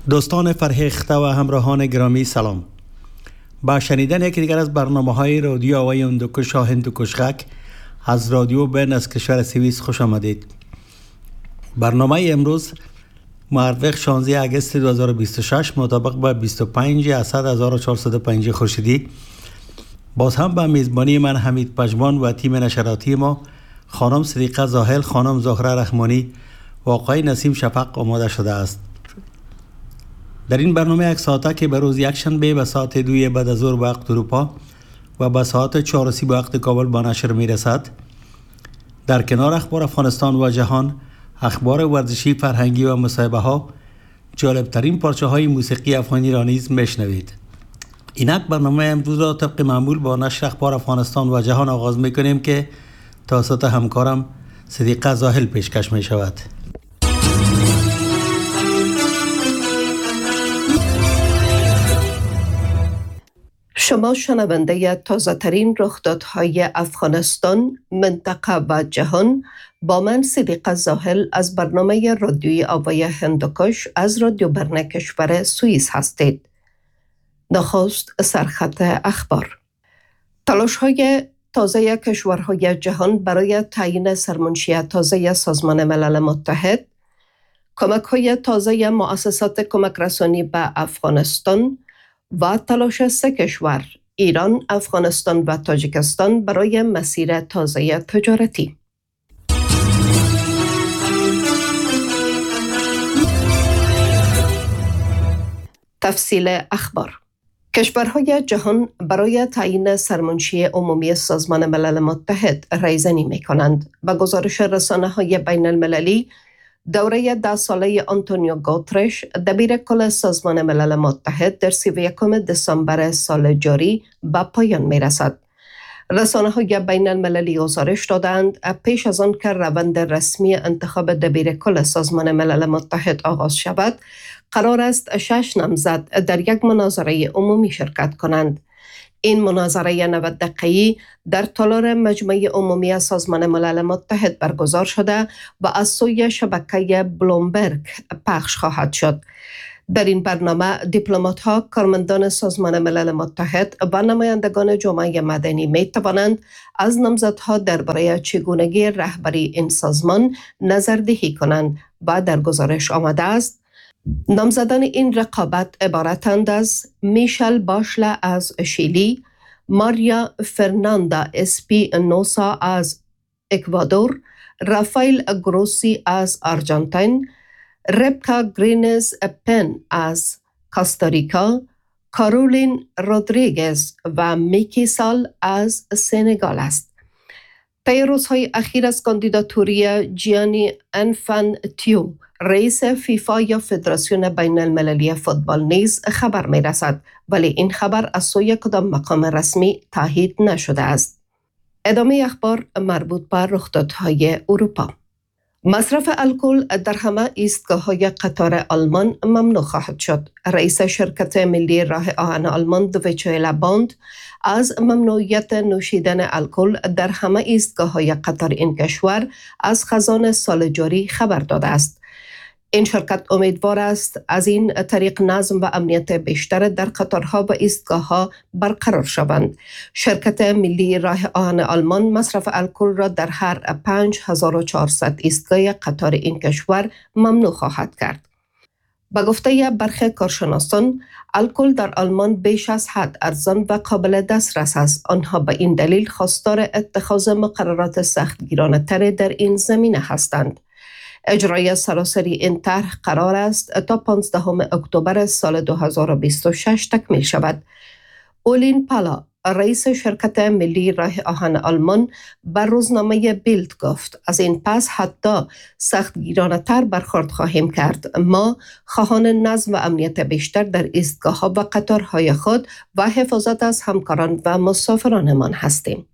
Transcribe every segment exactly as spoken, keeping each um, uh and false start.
دوستان فرهیخته و همراهان گرامی سلام. با شنیدن یکی دیگر از برنامه‌های رادیو آوای هندوکش و هندوکشک از رادیو برن از کشور سوئیس خوش آمدید. برنامه امروز موافق شانزده آگوست دو هزار و بیست و شش مطابق با بیست و پنج اسد هزار و چهارصد و پنج خورشیدی باز هم با میزبانی من حمید پژمان و تیم نشراتی ما خانم صدیقه زاهل، خانم زهره رحمانی و آقای نسیم شفق آماده شده است. در این برنامه یک ساعته که به روز یکشنبه به ساعت دوی بعد از ظهر به وقت اروپا و به ساعت چهار و سی به وقت کابل با نشر می رسد. در کنار اخبار افغانستان و جهان، اخبار ورزشی، فرهنگی و مصاحبه ها، جالب ترین پارچه های موسیقی افغانی را نیز میشنوید. اینک برنامه امروز را طبق معمول با نشر اخبار افغانستان و جهان آغاز می کنیم که توسط همکارم صدیقه زاهل پیشکش می شود. شما شنونده تازه ترین رخدادهای افغانستان، منطقه و جهان با من صدیقه زاهل از برنامه رادیوی آوای هندوکش از رادیو برن کشور سوئیس هستید. نخست سرخط اخبار. تلاش های تازه کشورهای جهان برای تعیین سرمنشی تازه سازمان ملل متحد، کمک های تازه مؤسسات کمک رسانی به افغانستان و تلاش سه کشور ایران، افغانستان و تاجیکستان برای مسیر تازه تجارتی. تفصیل اخبار. کشورهای جهان برای تعیین سرمنشی عمومی سازمان ملل متحد ریزنی می کنند. با گزارش رسانه‌های بین المللی، دوره ده ساله آنتونیو گوترش دبیر کل سازمان ملل متحد در سی و یکم دسامبر سال جاری به پایان می رسد. رسانه‌های بین المللی گزارش دادند پیش از آن که روند رسمی انتخاب دبیر کل سازمان ملل متحد آغاز شود، قرار است شش نامزد در یک مناظره عمومی شرکت کنند. این مناظره نود دقیقه‌ای در تالار مجمع عمومی سازمان ملل متحد برگزار شده و از سوی شبکه بلومبرگ پخش خواهد شد. در این برنامه دیپلمات‌ها، کارمندان سازمان ملل متحد و نمایندگان جامعه مدنی می توانند از نامزدها درباره چگونگی رهبری این سازمان نظردهی کنند و در گزارش آمده است نامزدان این رقابت عبارتند از میشل باشله از شیلی، ماریا فرناندا اسپینوسا از اکوادور، رافائل گروسی از آرژانتین، ربکا گرینز پن از کاستاریکا، کارولین رودریگز و میکی سال از سنگال است. طی روزهای اخیر از کاندیداتوری جیانی انفانتیو، رئیس فیفا یا فدراسیون بین المللی فوتبال نیز خبر می رسد، ولی این خبر از سوی کدام مقام رسمی تایید نشده است. ادامه اخبار مربوط به رخدادهای اروپا. مصرف الکل در همه ایستگاه‌های قطار آلمان ممنوع خواهد شد. رئیس شرکت ملی راه آهن آلمان دویچه باند از ممنوعیت نوشیدن الکل در همه ایستگاه‌های قطار این کشور از خزان سال جاری خبر داده است. این شرکت امیدوار است از این طریق نظم و امنیت بیشتر در قطارها و ایستگاه‌ها برقرار شوند. شرکت ملی راه آهن آلمان مصرف الکل را در هر پنج هزار و چهارصد ایستگاه قطار این کشور ممنوع خواهد کرد. به گفته برخی کارشناسان، الکل در آلمان بیش از حد ارزان و قابل دسترس است. آنها به این دلیل خواستار اتخاذ مقررات سختگیرانه‌تر در این زمینه هستند. اجرای سراسری این طرح قرار است تا پانزدهم اکتبر سال دو هزار و بیست و شش تکمیل شود. اولین پالا، رئیس شرکت ملی راه آهن آلمان، بر روزنامه بیلد گفت از این پس حتی سختگیرانه‌تر برخورد خواهیم کرد. ما خواهان نظم و امنیت بیشتر در ایستگاه‌ها و قطارهای خود و حفاظت از همکاران و مسافرانمان هستیم.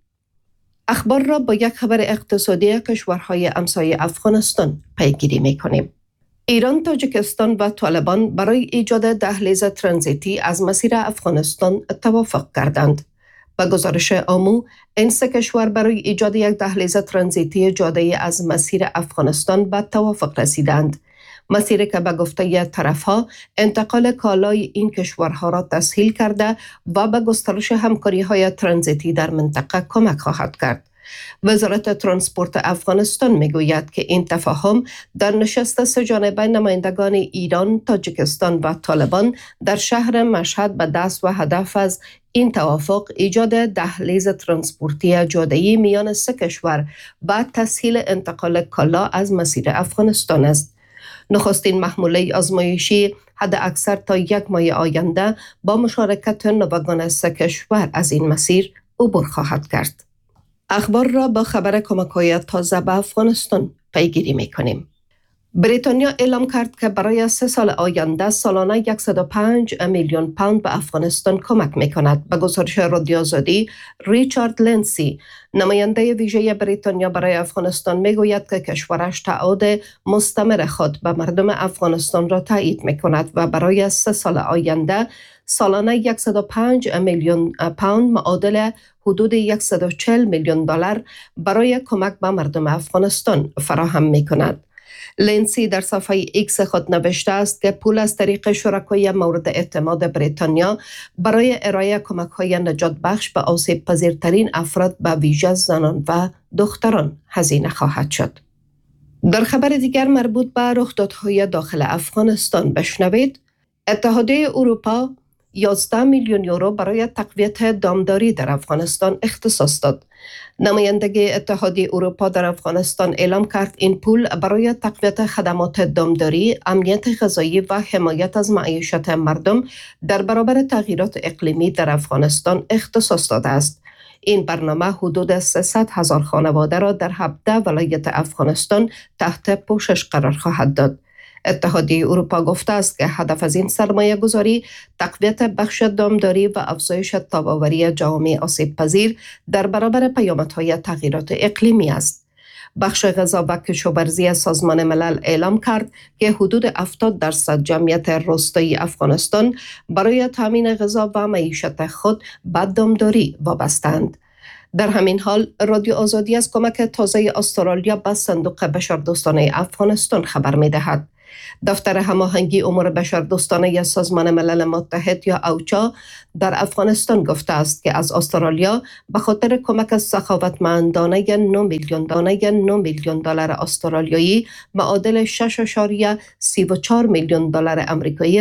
اخبار را با یک خبر اقتصادی کشورهای همسایه افغانستان پیگیری می‌کنیم. ایران، تاجیکستان و طالبان برای ایجاد دهلیز ترانزیتی از مسیر افغانستان توافق کردند. به گزارش آمو، این سه کشور برای ایجاد یک دهلیز ترانزیتی جاده‌ای از مسیر افغانستان به توافق رسیدند. مسیری که به گفته طرفها انتقال کالای این کشورها را تسهیل کرده و به گسترش همکاری‌های ترانزیتی در منطقه کمک خواهد کرد. وزارت ترانسپورت افغانستان میگوید که این تفاهم در نشست سه‌جانبه نمایندگان ایران، تاجیکستان و طالبان در شهر مشهد به دست و هدف از این توافق ایجاد دهلیز ترانسپورتی جاده‌ای میان سه کشور و تسهیل انتقال کالا از مسیر افغانستان است. نخستین محموله آزمایشی حد اکثر تا یک ماه آینده با مشارکت نوگان سه کشور از این مسیر عبور خواهد کرد. اخبار را با خبر کمک‌های تازه به افغانستان پیگیری می‌کنیم. بریتانیا اعلام کرد که برای سه سال آینده سالانه صد و پنج میلیون پوند به افغانستان کمک می‌کند. به گزارش رادیو آزادی، ریچارد لنسی، نماینده ویژه بریتانیا برای افغانستان میگوید که کشورش تعهد مستمر خود به مردم افغانستان را تایید می‌کند و برای سه سال آینده سالانه صد و پنج میلیون پوند معادل حدود صد و چهل میلیون دلار برای کمک به مردم افغانستان فراهم می‌کند. لنسی در صفحه ایکس خود نوشته است که پول از طریق شرکای مورد اعتماد بریتانیا برای ارائه کمک‌های نجات بخش به آسیب پذیرترین افراد به ویژه زنان و دختران هزینه خواهد شد. در خبر دیگر مربوط به رخدادهای داخل افغانستان بشنوید. اتحادیه اروپا یازده میلیون یورو برای تقویت دامداری در افغانستان اختصاص داد. نمایندگی اتحادیه اروپا در افغانستان اعلام کرد این پول برای تقویت خدمات دامداری، امنیت غذایی و حمایت از معیشت مردم در برابر تغییرات اقلیمی در افغانستان اختصاص داده است. این برنامه حدود سیصد هزار خانواده را در هفده ولایت افغانستان تحت پوشش قرار خواهد داد. اتحادیه اروپا گفته است که هدف از این سرمایه گذاری تقویت بخش دامداری و افزایش تاب‌آوری جوامع آسیب پذیر در برابر پیامدهای تغییرات اقلیمی است. بخش غذا و کشاورزی سازمان ملل اعلام کرد که حدود هفتاد درصد جمعیت روستایی افغانستان برای تامین غذا و معیشت خود به دامداری وابسته‌اند. در همین حال رادیو آزادی از کمک تازه استرالیا به صندوق بشردوستانه افغانستان خبر می‌دهد. دفتر هماهنگی امور بشردوستانه سازمان ملل متحد یا اوچا در افغانستان گفته است که از استرالیا به خاطر کمک سخاوتمندانه نه میلیون دانه نه میلیون دلار استرالیایی معادل شش و سه و چهار میلیون دلار آمریکایی